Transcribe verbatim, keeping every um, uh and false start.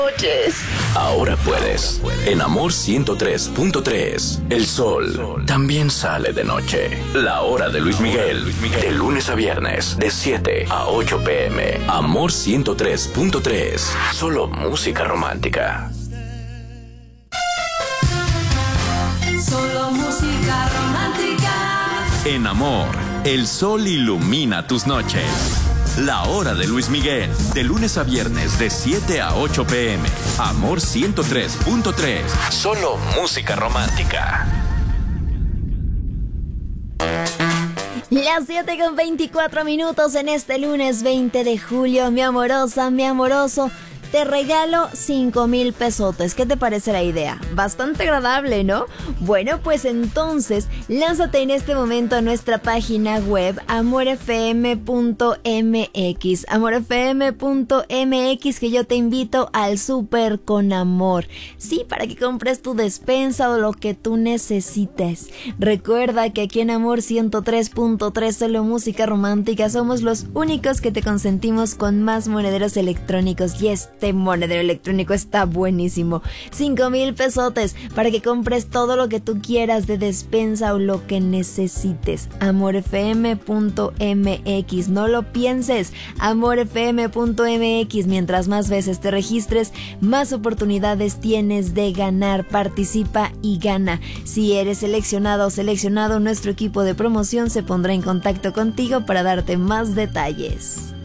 Ahora puedes. En Amor ciento tres punto tres. El sol también sale de noche. La hora de Luis Miguel. De lunes a viernes, de siete a ocho pm. Amor ciento tres punto tres. Solo música romántica. Solo música romántica. En Amor, el sol ilumina tus noches. La hora de Luis Miguel, de lunes a viernes de siete a ocho pm. Amor ciento tres punto tres. Solo música romántica. Las siete con veinticuatro minutos en este lunes veinte de julio. Mi amorosa, mi amoroso, te regalo cinco mil pesotes. ¿Qué te parece la idea? Bastante agradable, ¿no? Bueno, pues entonces, lánzate en este momento a nuestra página web amor f m punto m x. amor f m punto m x, que yo te invito al súper con amor. Sí, para que compres tu despensa o lo que tú necesites. Recuerda que aquí en Amor ciento tres punto tres, solo música romántica, somos los únicos que te consentimos con más monederos electrónicos. Y este monedero electrónico está buenísimo. cinco mil pesotes para que compres todo lo que tú quieras de despensa o lo que necesites. amor f m punto m x. No lo pienses. amor f m punto m x. Mientras más veces te registres, más oportunidades tienes de ganar. Participa y gana. Si eres seleccionado o seleccionado, nuestro equipo de promoción se pondrá en contacto contigo para darte más detalles.